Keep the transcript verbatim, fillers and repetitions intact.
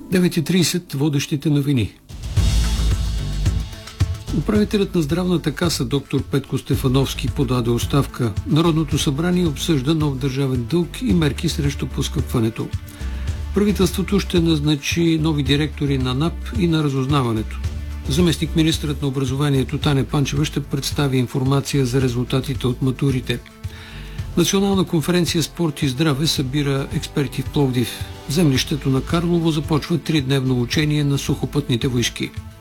девет и трийсет водещите новини. Управителят на здравната каса доктор Петко Стефановски подаде оставка. Народното събрание обсъжда нов държавен дълг и мерки срещу поскъпването. Правителството ще назначи нови директори на НАП и на разузнаването. Заместник министърът на образованието Таня Панчева ще представи информация за резултатите от матурите. Национална конференция "Спорт и здраве" събира експерти в Пловдив. В землището на Карлово започва тридневно учение на сухопътните войски.